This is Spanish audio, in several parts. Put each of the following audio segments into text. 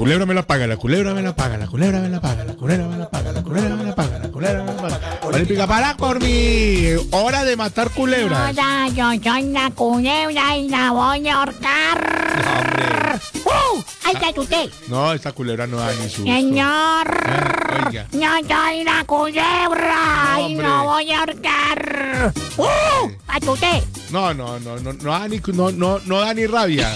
culebra me la paga, la culebra me la paga, la culebra me la paga, la culebra me la paga, la culebra me la paga, la culebra me la paga. Olímpica, para por mí. Hora de matar culebras. Hola, yo soy la culebra y la voy a ahorcar. No, hombre. ¡Ahí está usted! No, esta culebra no da ni susto. Señor, Oiga. yo soy la culebra No, y hombre. la voy a ahorcar. ¡Ahí usted! No da ni rabia.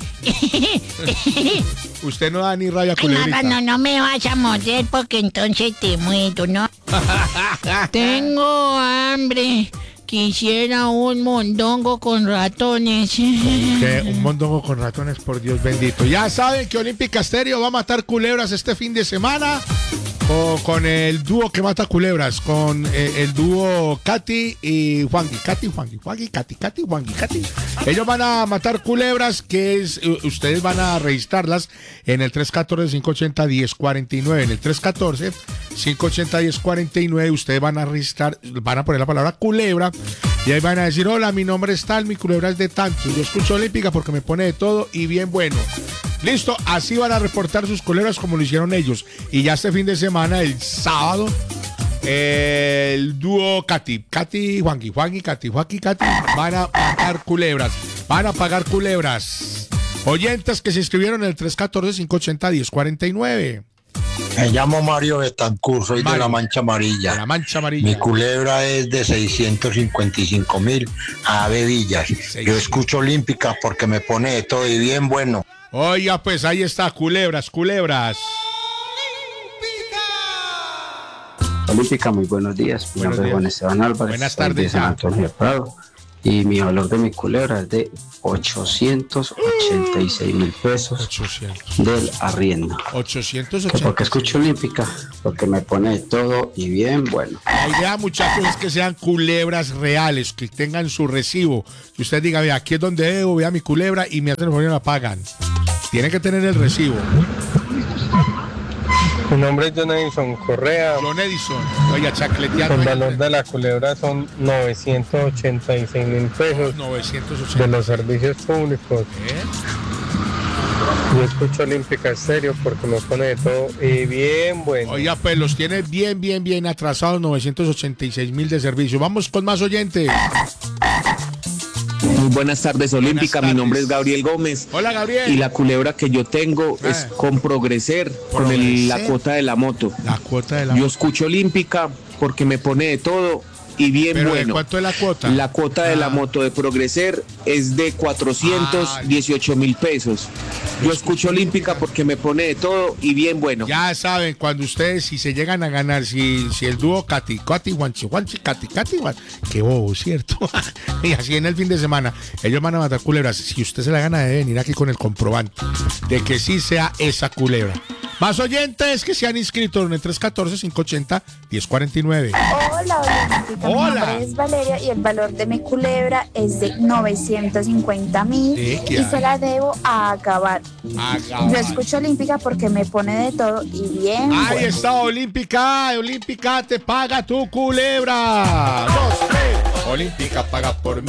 Usted no da ni rabia, Ay, culebrita. no me vas a morder porque entonces te muero, ¿no? Tengo hambre. Quisiera un mondongo con ratones. Que un mondongo con ratones, por Dios bendito. Ya saben que Olímpica Estéreo va a matar culebras este fin de semana. O con el dúo que mata culebras, con el dúo Katy y Juangui. Katy, Juangui. Ellos van a matar culebras, que es, ustedes van a registrarlas en el 314-580-1049. En el 314-580-1049 ustedes van a registrar, van a poner la palabra culebra y ahí van a decir: hola, mi nombre es tal, mi culebra es de tanto. Yo escucho Olímpica porque me pone de todo y bien bueno. Listo, así van a reportar sus culebras como lo hicieron ellos. Y ya este fin de semana, el sábado, el dúo Katy, Juangui, Katy, van a matar culebras, van a pagar culebras. Oyentes que se inscribieron en el 314-580-1049. Me llamo Mario Betancur, soy de la Mancha Amarilla. De la Mancha Amarilla. Mi culebra es de 655,000 avedillas. Yo escucho Olímpica porque me pone de todo y bien bueno. Oiga, pues ahí está, culebras. Olímpica, muy buenos días. Mi nombre es Juan Esteban Álvarez. Buenas soy tardes, de San ya. Antonio de Prado. Y mi valor de mi culebra es de 886,000 pesos 800. del arriendo. 880. ¿Que ¿Por qué escucho Olímpica? Porque me pone de todo y bien bueno. La idea, muchachos, es que sean culebras reales, que tengan su recibo. Que usted diga: vea, aquí es donde debo, vea mi culebra, y mi teléfono la pagan. Tiene que tener el recibo. Mi nombre es John Edison Correa. John Edison, oiga, chacleteando. El valor de la culebra son 986,000 pesos 980. de los servicios públicos. Yo escucho Olímpica Estéreo porque me pone de todo y bien bueno. Oiga, pues los tiene bien atrasados, 986,000 de servicio. Vamos con más oyentes. Muy buenas tardes, Olímpica. Buenas Mi nombre tardes. es Gabriel Gómez. Hola, Gabriel. Y la culebra que yo tengo es con Progreser, con la cuota de la moto. La cuota de la Yo escucho Olímpica porque me pone de todo y bien ¿Pero bueno. de cuánto es la cuota? La cuota de la moto de Progreser es de 418,000 pesos. Yo escucho Olímpica porque me pone de todo y bien bueno. Ya saben, cuando ustedes, si se llegan a ganar, si el dúo Katy, Juanchi, Katy, qué bobo, ¿cierto? Y así en el fin de semana, ellos van a matar culebras. Si usted se la gana, debe venir aquí con el comprobante de que sí sea esa culebra. Más oyentes que se han inscrito en el 314-580-1049. Hola, Olímpica. Mi nombre es Valeria y el valor de mi culebra es de 950,000 y se la debo a Acabar. Yo escucho Olímpica porque me pone de todo y bien. Ahí bueno. está, Olímpica te paga tu culebra. 2, 3. Olímpica paga por mí.